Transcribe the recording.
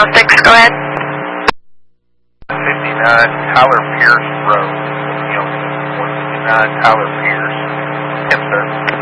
106, go ahead. 159 Tyler Pierce Road, 159 Tyler Pierce, 10 sir.